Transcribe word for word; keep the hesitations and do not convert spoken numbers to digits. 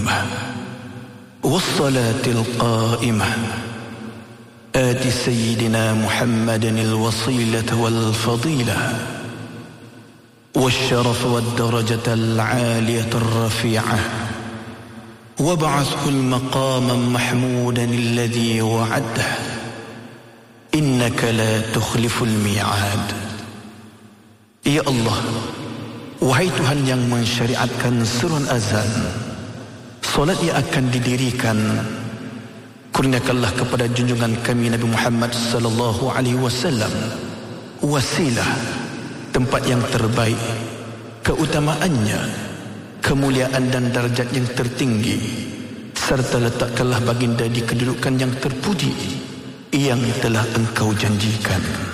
الأمة والصلاة القائمة آت سيدنا محمد الوصيلة والفضيلة والشرف والدرجة العالية الرفيعة وابعثه المقام محمودا الذي وعده إنك لا تخلف الميعاد. Ya Allah, wahai Tuhan yang mensyariatkan seruan azan, solat yang akan didirikan, kurniakanlah kepada junjungan kami Nabi Muhammad sallallahu alaihi wasallam wasilah, tempat yang terbaik, keutamaannya, kemuliaan dan darjat yang tertinggi, serta letakkanlah baginda di kedudukan yang terpuji yang telah engkau janjikan.